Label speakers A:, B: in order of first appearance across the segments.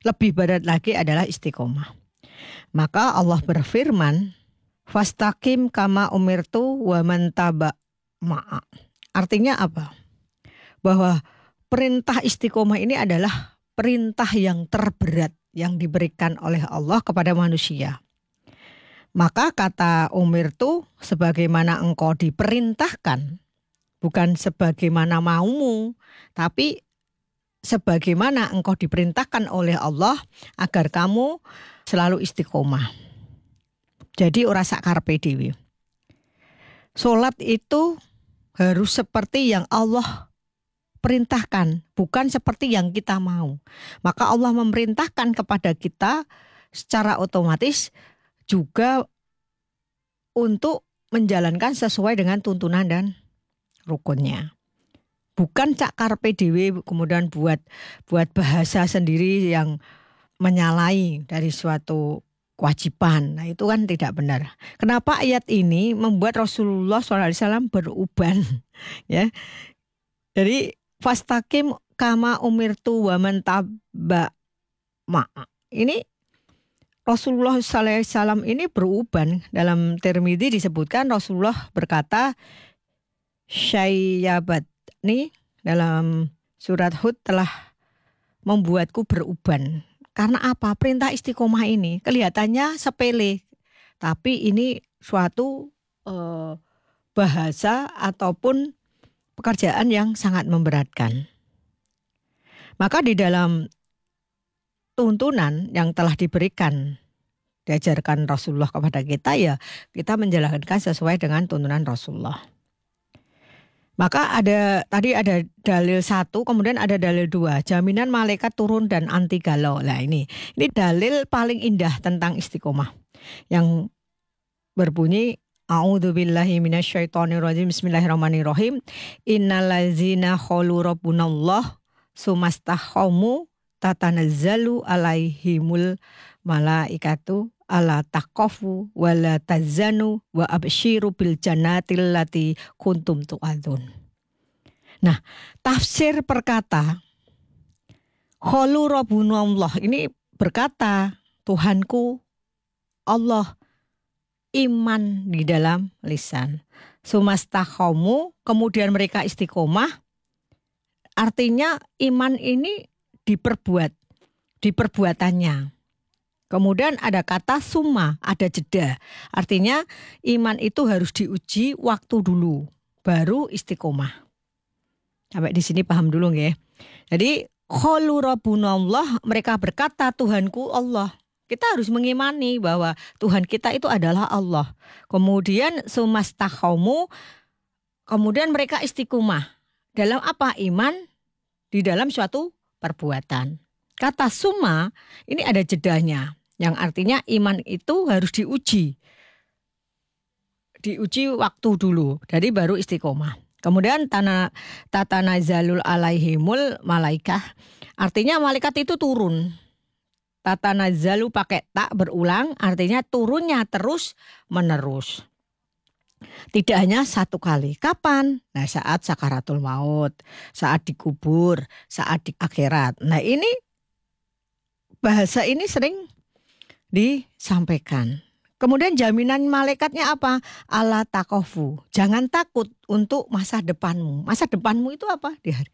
A: lebih berat lagi adalah istiqomah. Maka Allah berfirman, fastaqim kama umirtu wa man taba ma'a. Artinya apa? Bahwa perintah istiqomah ini adalah perintah yang terberat yang diberikan oleh Allah kepada manusia. Maka kata umirtu, sebagaimana engkau diperintahkan, bukan sebagaimana maumu, tapi sebagaimana engkau diperintahkan oleh Allah agar kamu selalu istiqomah. Jadi ora sak karepe dhewe. Salat itu harus seperti yang Allah perintahkan, bukan seperti yang kita mau. Maka Allah memerintahkan kepada kita secara otomatis juga untuk menjalankan sesuai dengan tuntunan dan rukunnya. Bukan cak karepe dhewe kemudian buat bahasa sendiri yang menyalahi dari suatu kewajiban. Nah, itu kan tidak benar. Kenapa ayat ini membuat Rasulullah SAW beruban? Ya. Jadi fastaqim kama umirtu wa man taba ma'a. Ini Rasulullah SAW ini beruban. Dalam Tirmidzi disebutkan Rasulullah berkata, Syayyabat ini dalam surat Hud telah membuatku beruban. Karena apa? Perintah istiqomah ini kelihatannya sepele. Tapi ini suatu bahasa ataupun pekerjaan yang sangat memberatkan. Maka di dalam tuntunan yang telah diberikan, diajarkan Rasulullah kepada kita, ya kita menjalankan sesuai dengan tuntunan Rasulullah. Maka tadi ada dalil 1, kemudian ada dalil 2, jaminan malaikat turun dan anti galau. Nah ini dalil paling indah tentang istiqomah yang berbunyi A'udzubillahi minasyaitonirrajim. Bismillahirrahmanirrahim. Innallazina qalu rabbunallah sumastaqamu tatanazzalu alaihimul malaikatu alla taqafu wala tazanu wa absyiru bil jannatil lati kuntum tu'adun. Nah, tafsir perkata qalu rabbunallah ini berkata Tuhanku Allah, iman di dalam lisan. Sumastaqamu, kemudian mereka istiqomah. Artinya iman ini diperbuat, di perbuatannya. Kemudian ada kata summa, ada jeda. Artinya iman itu harus diuji waktu dulu, baru istiqomah. Sampai di sini paham dulu ya. Jadi qalu rabbunallah, mereka berkata Tuhanku Allah. Kita harus mengimani bahwa Tuhan kita itu adalah Allah. Kemudian sumastaqamu, kemudian mereka istiqomah. Dalam apa? Iman di dalam suatu perbuatan. Kata summa ini ada jedanya, yang artinya iman itu harus diuji. Diuji waktu dulu, jadi baru istiqomah. Kemudian tatanazalul alaihimul malaikah, artinya malaikat itu turun. Tatanazzalu pakai tak berulang, artinya turunnya terus menerus. Tidak hanya satu kali. Kapan? Nah, saat sakaratul maut, saat dikubur, saat di akhirat. Nah, ini bahasa ini sering disampaikan. Kemudian jaminan malaikatnya apa? Alla taqafu. Jangan takut untuk masa depanmu. Masa depanmu itu apa?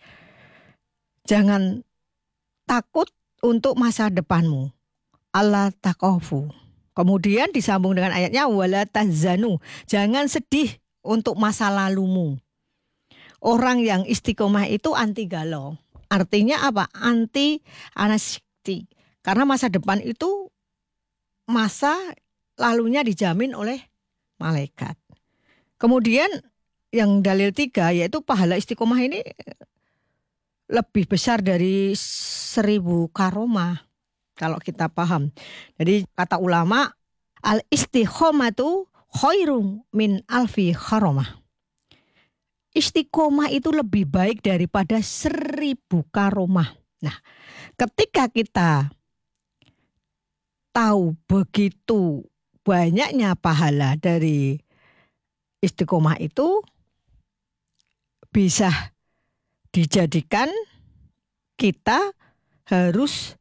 A: Jangan takut untuk masa depanmu. Alla taqafu. Kemudian disambung dengan ayatnya wala tahzanu. Jangan sedih untuk masa lalumu. Orang yang istiqomah itu anti galau. Artinya apa? Anti anxiety. Karena masa depan itu masa lalunya dijamin oleh malaikat. Kemudian yang dalil 3 yaitu pahala istiqomah ini lebih besar dari 1000 karomah kalau kita paham. Jadi kata ulama al-istiqomatu khairum min alfi karomah. Istiqomah itu lebih baik daripada 1000 karomah. Nah, ketika kita tahu begitu banyaknya pahala dari istiqomah itu, bisa dijadikan kita harus